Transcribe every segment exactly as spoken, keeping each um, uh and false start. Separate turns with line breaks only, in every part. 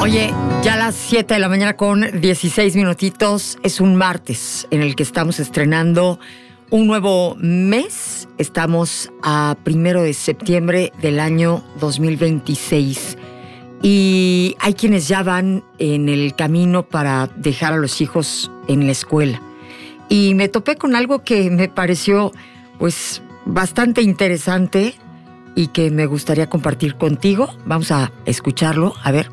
Oye, ya a las siete de la mañana con dieciséis minutitos, es un martes en el que estamos estrenando un nuevo mes. Estamos a primero de septiembre del año dos mil veintiséis y hay quienes ya van en el camino para dejar a los hijos en la escuela. Y me topé con algo que me pareció pues bastante interesante y que me gustaría compartir contigo. Vamos a escucharlo, a ver.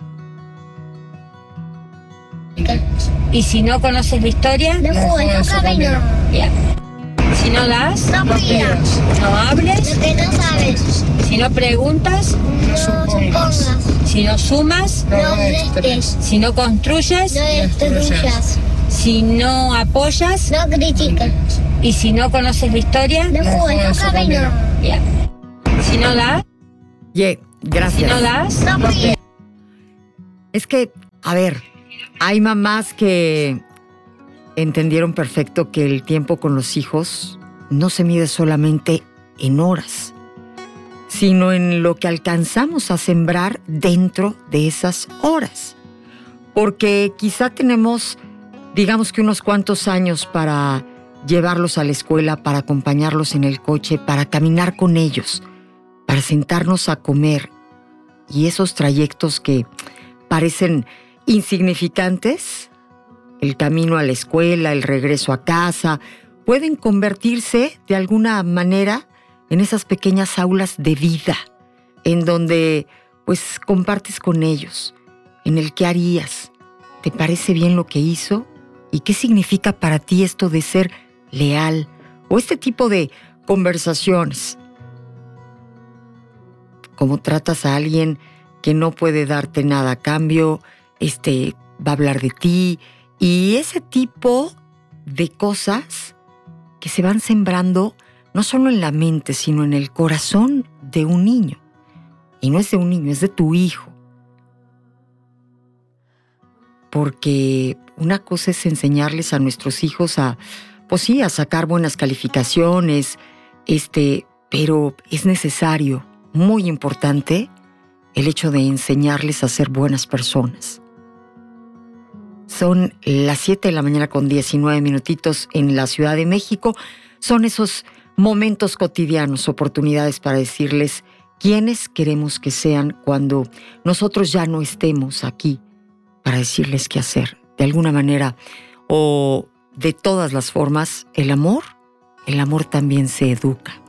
Y si no conoces la historia,
no juegues, no camino.
Ya. Si no das,
no pidas.
No hables.
Lo que no sabes.
Si no preguntas,
no supongas.
Si no sumas,
no restes.
Si no construyes,
no destruyas.
Si no apoyas,
no critiques.
Y si no conoces la historia,
no juegues, no camino.
Ya. Si no das,
yeah, gracias.
Si no das,
no pidas.
Es que, a ver, hay mamás que entendieron perfecto que el tiempo con los hijos no se mide solamente en horas, sino en lo que alcanzamos a sembrar dentro de esas horas. Porque quizá tenemos, digamos que unos cuantos años para llevarlos a la escuela, para acompañarlos en el coche, para caminar con ellos, para sentarnos a comer. Y esos trayectos que parecen insignificantes, el camino a la escuela, el regreso a casa, pueden convertirse de alguna manera en esas pequeñas aulas de vida, en donde pues compartes con ellos, en el qué harías, te parece bien lo que hizo y qué significa para ti esto de ser leal, o este tipo de conversaciones. Cómo tratas a alguien que no puede darte nada a cambio, este, va a hablar de ti, y ese tipo de cosas que se van sembrando no solo en la mente, sino en el corazón de un niño. Y no es de un niño, es de tu hijo. Porque una cosa es enseñarles a nuestros hijos a, pues sí, a sacar buenas calificaciones, este, pero es necesario, muy importante, el hecho de enseñarles a ser buenas personas. Son las siete de la mañana con diecinueve minutitos en la Ciudad de México. Son esos momentos cotidianos, oportunidades para decirles quiénes queremos que sean cuando nosotros ya no estemos aquí, para decirles qué hacer. De alguna manera o de todas las formas, el amor, el amor también se educa.